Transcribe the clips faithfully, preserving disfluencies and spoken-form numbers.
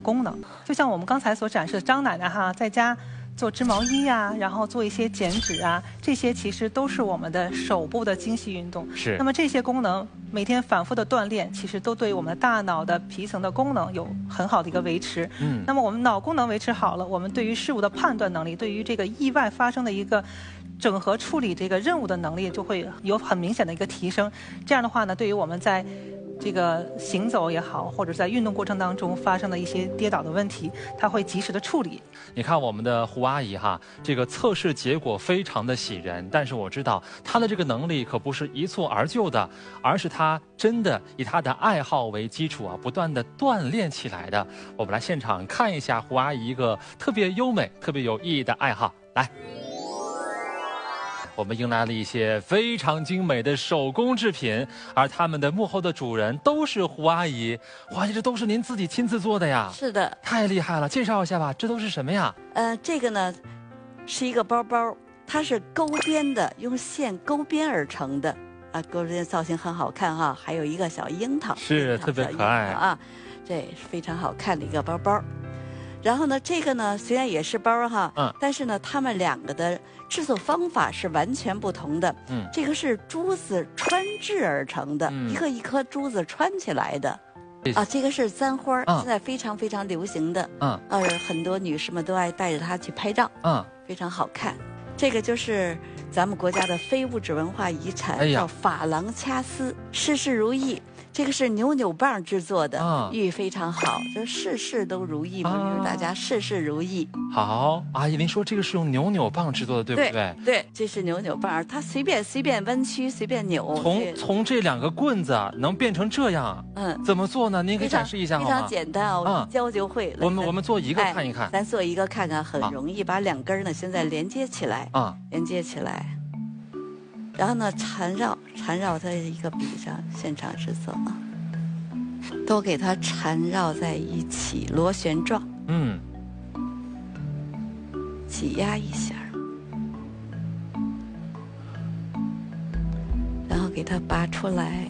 功能。就像我们刚才所展示的张奶奶哈，在家做织毛衣呀、啊，然后做一些剪纸啊，这些其实都是我们的手部的精细运动。 是。 那么这些功能每天反复的锻炼，其实都对我们的大脑的皮层的功能有很好的一个维持。嗯。那么我们脑功能维持好了，我们对于事物的判断能力，对于这个意外发生的一个整合处理这个任务的能力，就会有很明显的一个提升。这样的话呢，对于我们在这个行走也好，或者在运动过程当中发生的一些跌倒的问题，它会及时的处理。 你看我们的胡阿姨哈，这个测试结果非常的喜人，但是我知道她的这个能力可不是一蹴而就的，而是她真的以她的爱好为基础啊，不断的锻炼起来的。我们来现场看一下胡阿姨一个特别优美、特别有意义的爱好，来。我们迎来了一些非常精美的手工制品，而他们的幕后的主人都是胡阿姨。胡阿姨，这都是您自己亲自做的呀？ 是的， 太厉害了！介绍一下吧，这都是什么呀？ 呃，这个呢，是一个包包，它是钩边的，用线钩边而成的啊，钩边造型很好看哈。还有一个小樱桃， 是特别可爱啊，这是非常好看的一个包包。然后呢，这个呢虽然也是包哈，嗯，但是呢，它们两个的制作方法是完全不同的。嗯，这个是珠子穿制而成的，嗯、一颗一颗珠子穿起来的。啊，这个是簪花，嗯、现在非常非常流行的。嗯，呃，很多女士们都爱带着它去拍照。嗯，非常好看。这个就是咱们国家的非物质文化遗产，哎、叫珐琅掐丝，事事如意。这个是扭扭棒制作的，啊、寓意非常好，就是事事都如意嘛，就是、啊、大家事事如意。 好，阿姨，您说这个是用扭扭棒制作的，对不对？ 对，对，这是扭扭棒，它随便随便弯曲，随便扭。 从从这两个棍子能变成这样，嗯，怎么做呢？您给展示一下好吗？ 非常简单啊，我一教就会。 我们我们做一个看一看， 咱做一个看看，很容易，把两根呢现在连接起来，啊，连接起来。然后呢，缠绕缠绕在一个笔上，现场制作啊，都给它缠绕在一起，螺旋状。嗯，挤压一下，然后给它拔出来。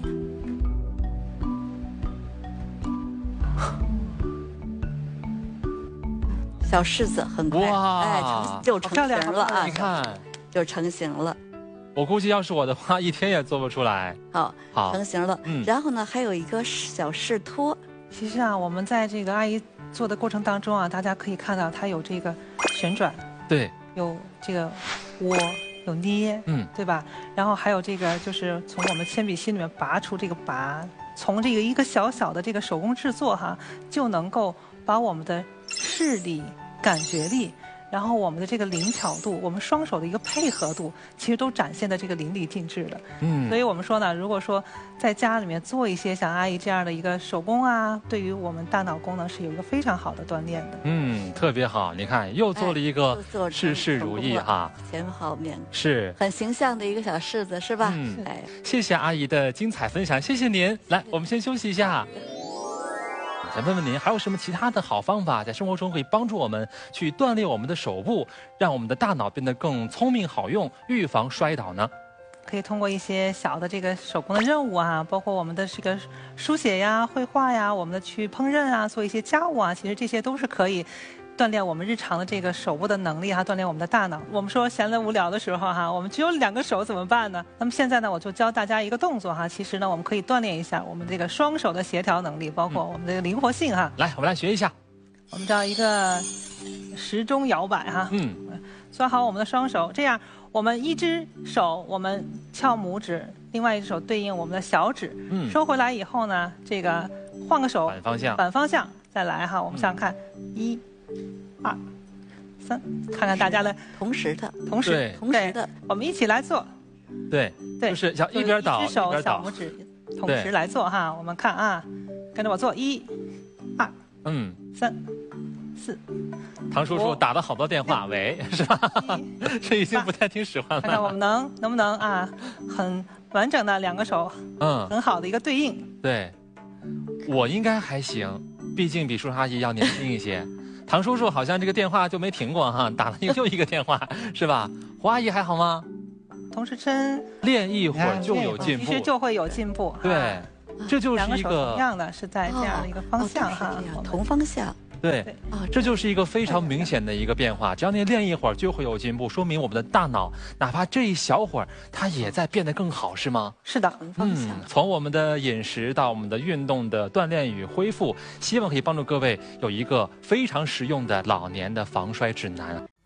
小柿子很快，哎，成就成型了啊！ 你看， 就成型了。 我估计要是我的话，一天也做不出来。 好，好，成型了。嗯，然后呢，还有一个小饰托。 其实啊，我们在这个阿姨做的过程当中啊，大家可以看到它有这个旋转， 对， 有这个窝，有捏，嗯，对吧？然后还有这个就是从我们铅笔芯里面拔出这个拔，从这个一个小小的这个手工制作哈，就能够把我们的视力、感觉力。然后我们的这个灵巧度，我们双手的一个配合度，其实都展现的这个淋漓尽致的。嗯，所以我们说呢，如果说在家里面做一些像阿姨这样的一个手工啊，对于我们大脑功能是有一个非常好的锻炼的。 嗯，特别好。你看，又做了一个事事如意哈， 前后面是很形象的一个小柿子，是吧？嗯， 哎，谢谢阿姨的精彩分享，谢谢您。来，我们先休息一下。想问问您，还有什么其他的好方法，在生活中可以帮助我们去锻炼我们的手部，让我们的大脑变得更聪明好用，预防摔倒呢？ 可以通过一些小的这个手工的任务啊，包括我们的这个书写呀、绘画呀，我们的去烹饪啊，做一些家务啊，其实这些都是可以锻炼我们日常的这个手部的能力哈，锻炼我们的大脑。我们说闲得无聊的时候哈，我们只有两个手怎么办呢？那么现在呢，我就教大家一个动作哈，其实呢，我们可以锻炼一下我们这个双手的协调能力，包括我们的灵活性哈。 来，我们来学一下。 我们叫一个时钟摇摆哈，嗯，抓好我们的双手，这样我们一只手我们翘拇指，另外一只手对应我们的小指，嗯，收回来以后呢，这个换个手， 反方向， 反方向再来哈，我们想想看，一。二、三，看看大家的同时的， 同时， 同时的， 我们一起来做。 对，对，就是想一边倒， 一只手小拇指同时来做哈。我们看啊，跟着我做，一、二、嗯、三、四。 唐叔叔打了好多电话，喂，是吧？这已经不太听使唤了。 看看我们能能不能啊，很完整的两个手，嗯，很好的一个对应。 对，我应该还行，毕竟比叔叔阿姨要年轻一些。唐叔叔好像这个电话就没停过哈，打了一个又一个电话，是吧？胡阿姨还好吗？ 同时针练一会儿就有进步， 其实就会有进步。 对，这就是一个同样的是在这样的一个方向哈， 同方向。 对，啊，这就是一个非常明显的一个变化。只要你练一会儿，就会有进步，说明我们的大脑哪怕这一小会儿，它也在变得更好，是吗？ 是的， 嗯，从我们的饮食到我们的运动的锻炼与恢复，希望可以帮助各位有一个非常实用的老年的防衰指南。